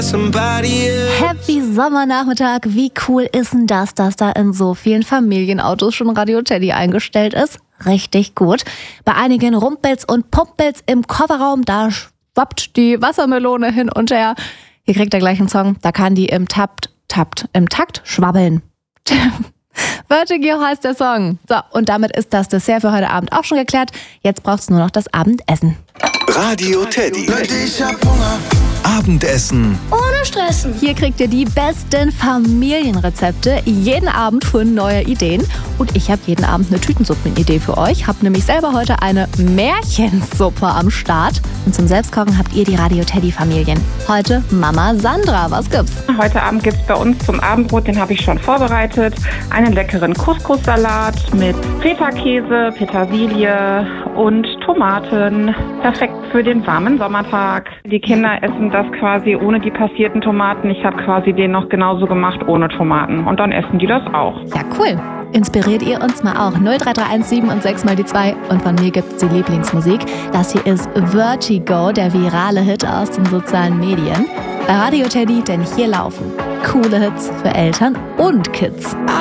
Happy Sommernachmittag. Wie cool ist denn das, dass da in so vielen Familienautos schon Radio Teddy eingestellt ist? Richtig gut. Bei einigen rumpelt's und pumpelt's im Kofferraum. Da schwappt die Wassermelone hin und her. Hier kriegt er gleich einen Song. Da kann die im Takt schwabbeln. Vertigo heißt der Song. So, und damit ist das Dessert für heute Abend auch schon geklärt. Jetzt braucht's nur noch das Abendessen. Radio Teddy. Ich hab Hunger. Abendessen. Ohne Stressen. Hier kriegt ihr die besten Familienrezepte. Jeden Abend für neue Ideen. Und ich habe jeden Abend eine Tütensuppenidee für euch. Hab nämlich selber heute eine Märchensuppe am Start. Und zum Selbstkochen habt ihr die Radio Teddy Familien. Heute Mama Sandra. Was gibt's? Heute Abend gibt's bei uns zum Abendbrot, den habe ich schon vorbereitet, einen leckeren Couscous-Salat mit Feta-Käse, Petersilie und Tomaten. Perfekt für den warmen Sommertag. Die Kinder essen das quasi ohne die passierten Tomaten. Ich habe quasi den noch genauso gemacht ohne Tomaten. Und dann essen die das auch. Ja, cool. Inspiriert ihr uns mal auch. 03317 und 6 mal die 2. Und von mir gibt's die Lieblingsmusik. Das hier ist Vertigo, der virale Hit aus den sozialen Medien. Bei Radio Teddy, denn hier laufen coole Hits für Eltern und Kids.